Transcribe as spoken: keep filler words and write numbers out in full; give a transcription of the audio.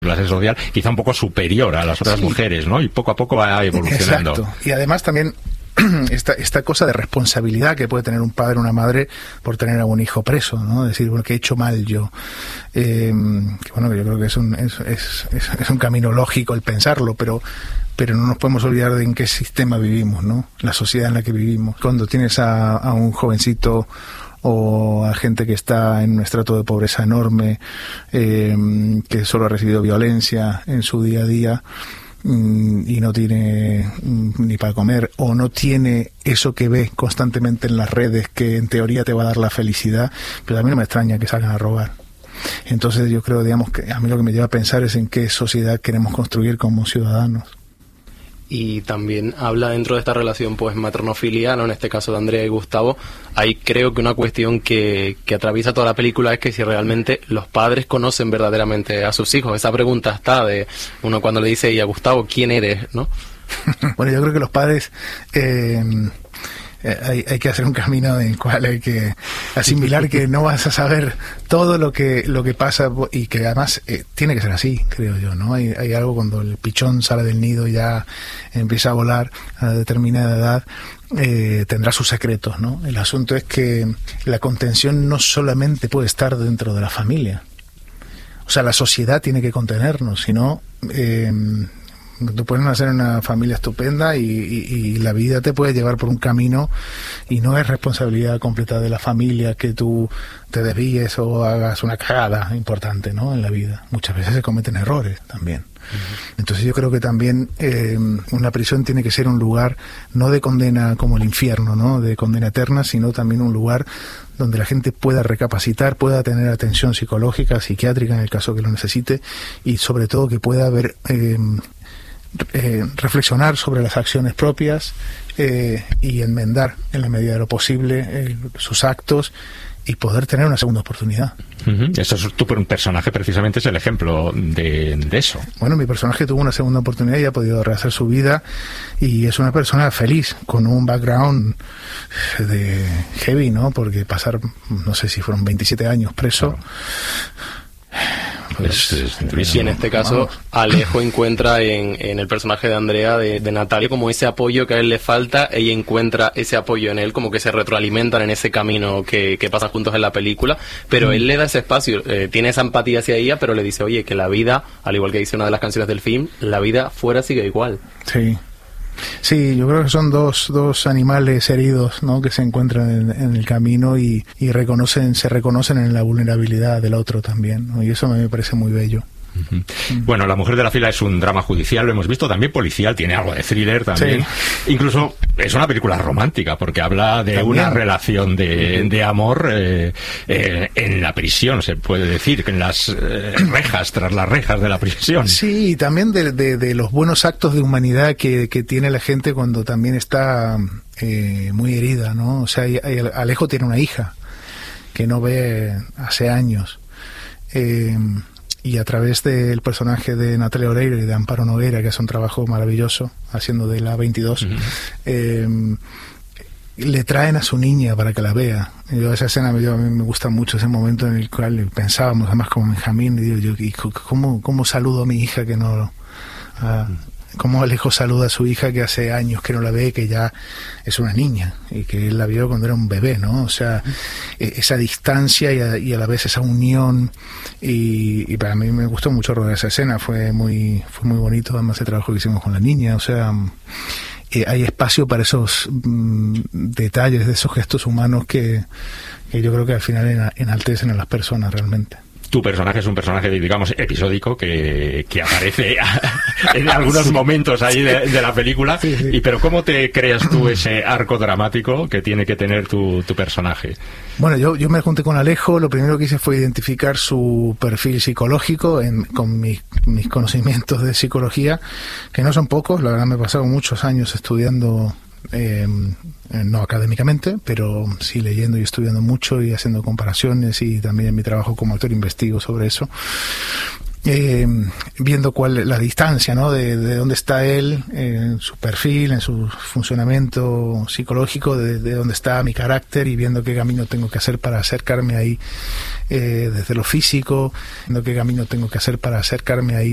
clase social, quizá un poco superior a las otras sí. mujeres, ¿no? Y poco a poco va evolucionando. Exacto. Y además también esta esta cosa de responsabilidad que puede tener un padre o una madre por tener a un hijo preso, ¿no? Decir, bueno, que he hecho mal yo. Eh, que bueno, yo creo que es un es, es, es, es un camino lógico el pensarlo, pero pero no nos podemos olvidar de en qué sistema vivimos, ¿no? La sociedad en la que vivimos. Cuando tienes a, a un jovencito o a gente que está en un estrato de pobreza enorme, eh, que solo ha recibido violencia en su día a día y no tiene ni para comer, o no tiene eso que ve constantemente en las redes que en teoría te va a dar la felicidad, pero a mí no me extraña que salgan a robar. Entonces yo creo, digamos, que a mí lo que me lleva a pensar es en qué sociedad queremos construir como ciudadanos. Y también habla dentro de esta relación pues materno-filial, ¿no? En este caso de Andrea y Gustavo, hay creo que una cuestión que, que atraviesa toda la película es que si realmente los padres conocen verdaderamente a sus hijos. Esa pregunta está de uno cuando le dice, y a Gustavo, ¿quién eres? ¿No? Bueno, yo creo que los padres... Eh, Eh, hay, hay que hacer un camino en el cual hay que asimilar que no vas a saber todo lo que lo que pasa, y que además eh, tiene que ser así, creo yo, ¿no? Hay, hay algo cuando el pichón sale del nido y ya empieza a volar a determinada edad, eh, tendrá sus secretos, ¿no? El asunto es que la contención no solamente puede estar dentro de la familia. O sea, la sociedad tiene que contenernos, sino... Eh, tú puedes nacer en una familia estupenda y, y, y la vida te puede llevar por un camino y no es responsabilidad completa de la familia que tú te desvíes o hagas una cagada importante, ¿no? En la vida. Muchas veces se cometen errores también. Uh-huh. Entonces yo creo que también eh, una prisión tiene que ser un lugar no de condena como el infierno, ¿no? De condena eterna, sino también un lugar donde la gente pueda recapacitar, pueda tener atención psicológica, psiquiátrica en el caso que lo necesite, y sobre todo que pueda haber... Eh, Eh, reflexionar sobre las acciones propias eh, y enmendar en la medida de lo posible eh, sus actos y poder tener una segunda oportunidad. Uh-huh. Eso es tu personaje, precisamente es el ejemplo de, de eso. Bueno, mi personaje tuvo una segunda oportunidad y ha podido rehacer su vida y es una persona feliz, con un background de heavy, ¿no? Porque pasar, no sé si fueron veintisiete años preso. Claro. Pues, es, es y en este caso vamos. Alejo encuentra en, en el personaje de Andrea, de, de Natalia, como ese apoyo que a él le falta, ella encuentra ese apoyo en él, como que se retroalimentan en ese camino que, que pasan juntos en la película, pero mm. él le da ese espacio, eh, tiene esa empatía hacia ella, pero le dice, oye, que la vida, al igual que dice una de las canciones del film, la vida fuera sigue igual. Sí. Sí, yo creo que son dos, dos animales heridos, ¿no? Que se encuentran en, en el camino y, y reconocen, se reconocen en la vulnerabilidad del otro también, ¿no? Y eso a mí me parece muy bello. Uh-huh. Bueno, La mujer de la fila es un drama judicial, lo hemos visto, también policial, tiene algo de thriller también. Sí. Incluso es una película romántica porque habla de también. Una relación de, de amor eh, eh, en la prisión, se puede decir, que en las eh, rejas, tras las rejas de la prisión. Sí, y también de, de, de los buenos actos de humanidad que, que tiene la gente cuando también está eh, muy herida, ¿no? O sea, y, y Alejo tiene una hija que no ve hace años. Eh, y a través del personaje de Natalia Oreiro y de Amparo Noguera, que hace un trabajo maravilloso haciendo de la veintidós, uh-huh. eh, le traen a su niña para que la vea. Yo, esa escena yo, a mí me gusta mucho, ese momento en el cual pensábamos, además como Benjamín, y digo yo, ¿y cómo, cómo saludo a mi hija que no... A, cómo Alejo saluda a su hija que hace años que no la ve, que ya es una niña y que él la vio cuando era un bebé, ¿no? O sea, esa distancia y a, y a la vez esa unión, y, y para mí me gustó mucho rodar esa escena, fue muy fue muy bonito, además el trabajo que hicimos con la niña, o sea, eh, hay espacio para esos mm, detalles, de esos gestos humanos que, que yo creo que al final enaltecen a las personas realmente. Tu personaje es un personaje, digamos, episódico que, que aparece en algunos sí. momentos ahí de, de la película. Sí, sí. Y pero ¿cómo te creas tú ese arco dramático que tiene que tener tu, tu personaje? Bueno, yo, yo me junté con Alejo, lo primero que hice fue identificar su perfil psicológico en, con mis, mis conocimientos de psicología, que no son pocos, la verdad me he pasado muchos años estudiando... Eh, no académicamente, pero sí leyendo y estudiando mucho y haciendo comparaciones, y también en mi trabajo como autor investigo sobre eso, eh, viendo cuál es la distancia, ¿no? de, de dónde está él, eh, en su perfil, en su funcionamiento psicológico, de, de dónde está mi carácter, y viendo qué camino tengo que hacer para acercarme ahí, eh, desde lo físico, viendo qué camino tengo que hacer para acercarme ahí